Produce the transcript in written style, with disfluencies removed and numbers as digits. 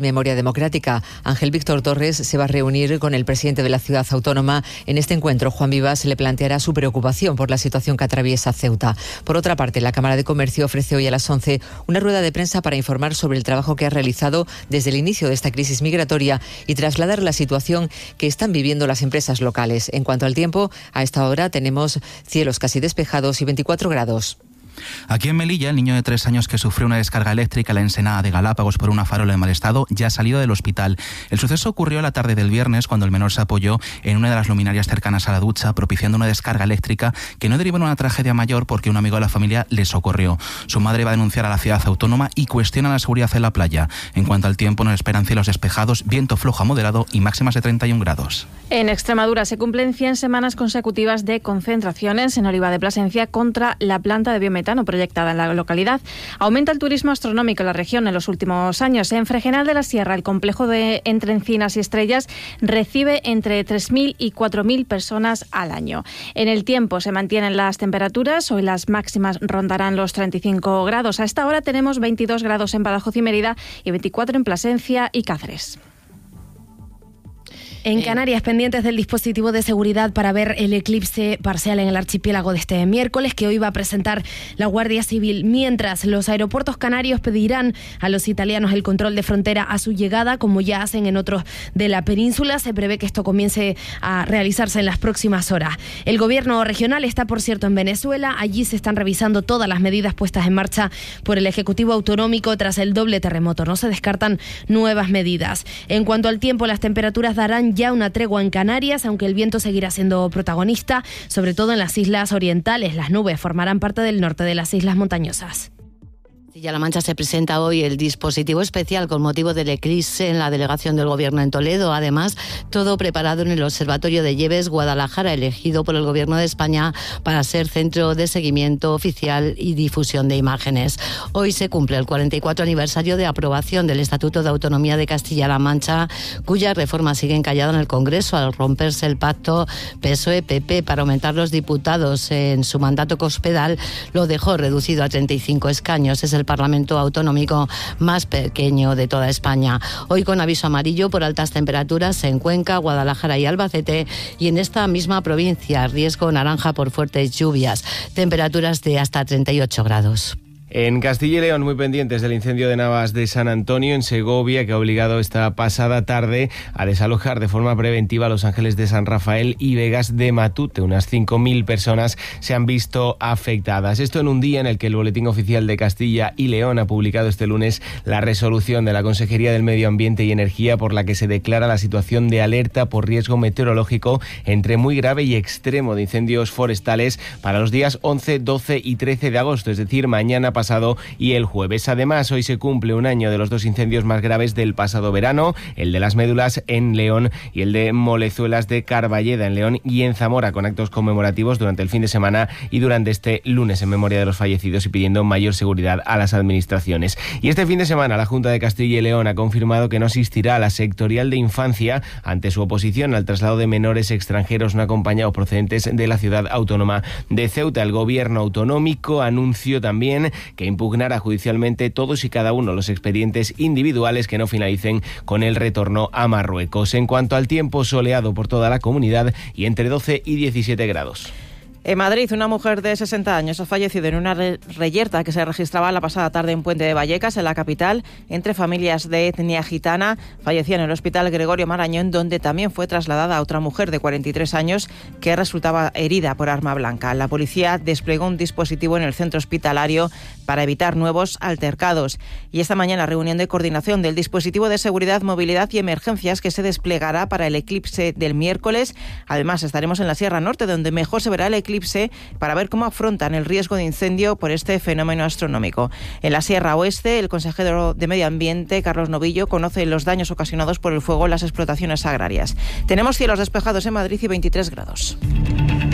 Memoria Democrática. Ángel Víctor Torres se va a reunir con el presidente de la ciudad autónoma. En este encuentro, Juan Vivas le planteará su preocupación por la situación que atraviesa Ceuta. Por otra parte, la Cámara de Comercio ofrece hoy a las 11 una rueda de prensa para informar sobre el trabajo que ha realizado desde el inicio de esta crisis migratoria y trasladar la situación que están viviendo las empresas locales. En cuanto al tiempo, a esta hora tenemos cielos casi despejados y 24 grados. Aquí en Melilla, el niño de 3 años que sufrió una descarga eléctrica en la Ensenada de Galápagos por una farola en mal estado ya ha salido del hospital. El suceso ocurrió la tarde del viernes cuando el menor se apoyó en una de las luminarias cercanas a la ducha, propiciando una descarga eléctrica que no derivó en una tragedia mayor porque un amigo de la familia le socorrió. Su madre va a denunciar a la ciudad autónoma y cuestiona la seguridad en la playa. En cuanto al tiempo, nos esperan cielos despejados, viento flojo a moderado y máximas de 31 grados. En Extremadura se cumplen 100 semanas consecutivas de concentraciones en Oliva de Plasencia contra la planta de biometano proyectada en la localidad. Aumenta el turismo astronómico en la región en los últimos años. En Fregenal de la Sierra, el complejo de entre Encinas y Estrellas recibe entre 3.000 y 4.000 personas al año. En el tiempo se mantienen las temperaturas. Hoy las máximas rondarán los 35 grados. A esta hora tenemos 22 grados en Badajoz y Mérida y 24 en Plasencia y Cáceres. En Canarias, pendientes del dispositivo de seguridad para ver el eclipse parcial en el archipiélago de este miércoles, que hoy va a presentar la Guardia Civil. Mientras, los aeropuertos canarios pedirán a los italianos el control de frontera a su llegada, como ya hacen en otros de la península. Se prevé que esto comience a realizarse en las próximas horas. El gobierno regional está, por cierto, en Venezuela. Allí se están revisando todas las medidas puestas en marcha por el Ejecutivo Autonómico tras el doble terremoto. No se descartan nuevas medidas. En cuanto al tiempo, las temperaturas darán ya una tregua en Canarias, aunque el viento seguirá siendo protagonista, sobre todo en las islas orientales. Las nubes formarán parte del norte de las islas montañosas. Castilla-La Mancha se presenta hoy el dispositivo especial con motivo del eclipse en la delegación del Gobierno en Toledo. Además, todo preparado en el Observatorio de Lleves, Guadalajara, elegido por el Gobierno de España para ser centro de seguimiento oficial y difusión de imágenes. Hoy se cumple el 44 aniversario de aprobación del Estatuto de Autonomía de Castilla-La Mancha, cuya reforma sigue encallada en el Congreso al romperse el pacto PSOE-PP para aumentar los diputados en su mandato cospedal. Lo dejó reducido a 35 escaños. Es el Parlamento Autonómico más pequeño de toda España. Hoy con aviso amarillo por altas temperaturas en Cuenca, Guadalajara y Albacete, y en esta misma provincia riesgo naranja por fuertes lluvias, temperaturas de hasta 38 grados. En Castilla y León, muy pendientes del incendio de Navas de San Antonio, en Segovia, que ha obligado esta pasada tarde a desalojar de forma preventiva a Los Ángeles de San Rafael y Vegas de Matute. Unas 5.000 personas se han visto afectadas. Esto en un día en el que el Boletín Oficial de Castilla y León ha publicado este lunes la resolución de la Consejería del Medio Ambiente y Energía por la que se declara la situación de alerta por riesgo meteorológico entre muy grave y extremo de incendios forestales para los días 11, 12 y 13 de agosto, es decir, mañana pasado y el jueves. Además, hoy se cumple un año de los 2 incendios más graves del pasado verano, el de Las Médulas en León y el de Molezuelas de Carballeda en León y en Zamora, con actos conmemorativos durante el fin de semana y durante este lunes en memoria de los fallecidos y pidiendo mayor seguridad a las administraciones. Y este fin de semana la Junta de Castilla y León ha confirmado que no asistirá a la sectorial de infancia ante su oposición al traslado de menores extranjeros no acompañados procedentes de la ciudad autónoma de Ceuta. El gobierno autonómico anunció también que impugnará judicialmente todos y cada uno de los expedientes individuales que no finalicen con el retorno a Marruecos. En cuanto al tiempo, soleado por toda la comunidad y entre 12 y 17 grados. En Madrid, una mujer de 60 años ha fallecido en una reyerta que se registraba la pasada tarde en Puente de Vallecas, en la capital, entre familias de etnia gitana. Falleció en el Hospital Gregorio Marañón, donde también fue trasladada otra mujer de 43 años que resultaba herida por arma blanca. La policía desplegó un dispositivo en el centro hospitalario para evitar nuevos altercados. Y esta mañana, reunión de coordinación del dispositivo de seguridad, movilidad y emergencias que se desplegará para el eclipse del miércoles. Además, estaremos en la Sierra Norte, donde mejor se verá el eclipse, para ver cómo afrontan el riesgo de incendio por este fenómeno astronómico. En la Sierra Oeste, el consejero de Medio Ambiente, Carlos Novillo, conoce los daños ocasionados por el fuego en las explotaciones agrarias. Tenemos cielos despejados en Madrid y 23 grados.